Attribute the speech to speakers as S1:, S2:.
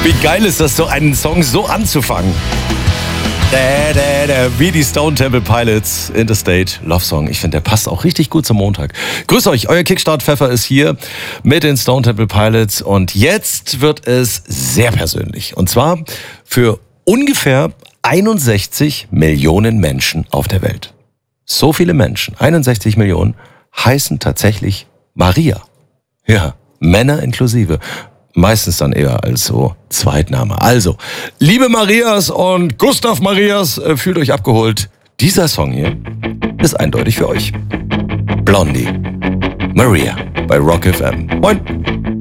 S1: Wie geil ist das, so einen Song so anzufangen? Wie die Stone Temple Pilots, Interstate Love Song. Ich finde, der passt auch richtig gut zum Montag. Grüß euch, euer Kickstart-Pfeffer ist hier mit den Stone Temple Pilots. Und jetzt wird es sehr persönlich. Und zwar für ungefähr 61 Millionen Menschen auf der Welt. So viele Menschen, 61 Millionen, heißen tatsächlich Maria. Ja, Männer inklusive. Meistens dann eher als so Zweitname. Also, liebe Marias und Gustav Marias, fühlt euch abgeholt. Dieser Song hier ist eindeutig für euch. Blondie, Maria bei Rock FM. Moin.